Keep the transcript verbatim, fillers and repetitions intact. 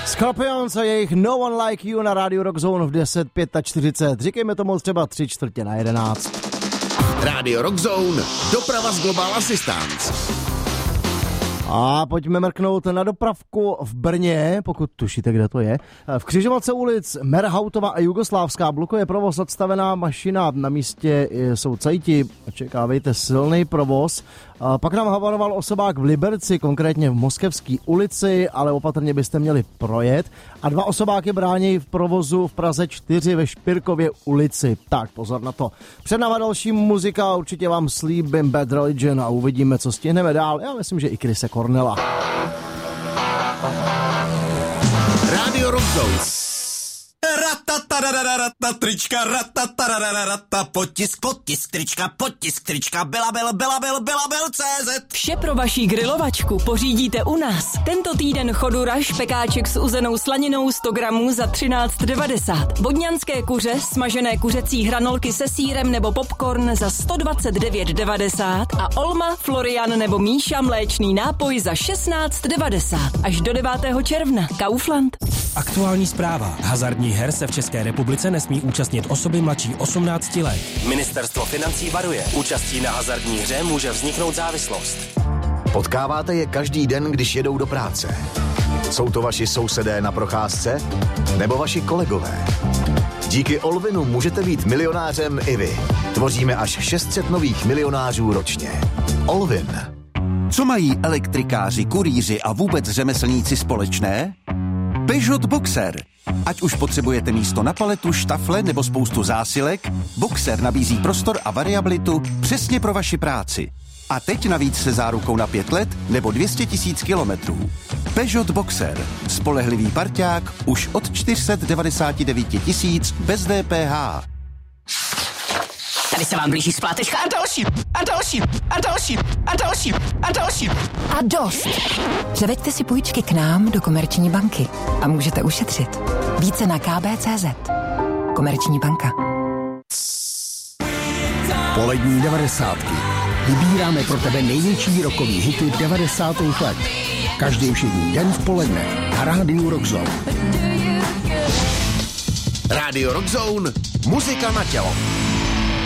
Scorpions a jejich No One Like You na rádiu Rock Zone v deset čtyřicet pět. Říkejme tomu třeba tři čtvrtě na jedenáct. Rádio Rock Zone, doprava z Global Assistance. A pojďme mrknout na dopravku v Brně, pokud tušíte, kde to je. V křižovatce ulic Merhautova a Jugoslávská blokuje provoz odstavená mašina. Na místě jsou cajti, očekávejte silný provoz. Pak nám havaroval osobák v Liberci, konkrétně v Moskevské ulici, ale opatrně byste měli projet. A dva osobáky brání v provozu v Praze čtyři ve Špirkově ulici. Tak pozor na to. Před náma další muzika, určitě vám slíbím Bad Religion a uvidíme, co stihneme dál. Já myslím, že i Chrise Cornella. Radio Rock Zone. Ratataradararatata, trička, ratataradararatata, potisk, potisk, trička, potisk, trička, Belabil, Belabil, Belabil, C Z. Vše pro vaši grilovačku pořídíte u nás. Tento týden chodura, špekáček s uzenou slaninou sto gramů za třináct devadesát. Vodňanské kuře, smažené kuřecí hranolky se sýrem nebo popcorn za sto dvacet devět devadesát a Olma, Florian nebo Míša mléčný nápoj za šestnáct devadesát. Až do devátého června. Kaufland. Aktuální zpráva. Hazardních her se v České republice nesmí účastnit osoby mladší osmnácti let. Ministerstvo financí varuje. Účastí na hazardní hře může vzniknout závislost. Potkáváte je každý den, když jedou do práce. Jsou to vaši sousedé na procházce? Nebo vaši kolegové? Díky Olvinu můžete být milionářem i vy. Tvoříme až šest set nových milionářů ročně. Olvin. Co mají elektrikáři, kurýři a vůbec řemeslníci společné? Peugeot Boxer. Ať už potřebujete místo na paletu, štafle nebo spoustu zásilek, Boxer nabízí prostor a variabilitu přesně pro vaši práci. A teď navíc se zárukou na pět let nebo dvě stě tisíc kilometrů. Peugeot Boxer. Spolehlivý parťák už od čtyři sta devadesát devět tisíc bez D P H. Tady se vám blíží splátečka a další, a další, a další, a další, a další. A dost. Převeďte si půjčky k nám do Komerční banky a můžete ušetřit. Více na k b tečka c z. Komerční banka. Polední devadesátky. Vybíráme pro tebe největší rockový hity devadesátých let. Každý všední den v poledne na rádiu Rock Zone. Radio Rock Zone, muzika na tělo.